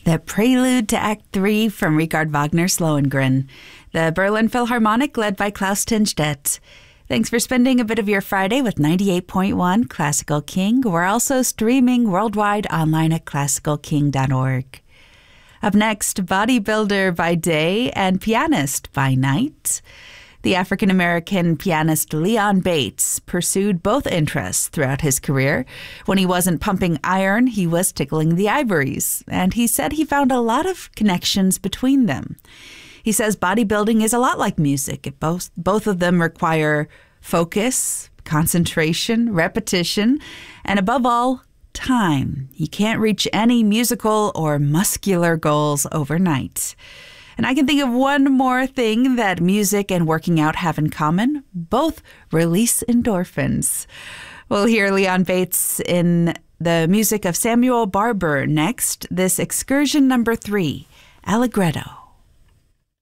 The Prelude to Act 3 from Richard Wagner's Lohengrin. The Berlin Philharmonic led by Klaus Tennstedt. Thanks for spending a bit of your Friday with 98.1 Classical King. We're also streaming worldwide online at classicalking.org. Up next, bodybuilder by day and pianist by night. The African-American pianist Leon Bates pursued both interests throughout his career. When he wasn't pumping iron, he was tickling the ivories, and he said he found a lot of connections between them. He says bodybuilding is a lot like music. Both of them require focus, concentration, repetition, and above all, time. You can't reach any musical or muscular goals overnight. And I can think of one more thing that music and working out have in common. Both release endorphins. We'll hear Leon Bates in the music of Samuel Barber next. This excursion number 3, Allegretto.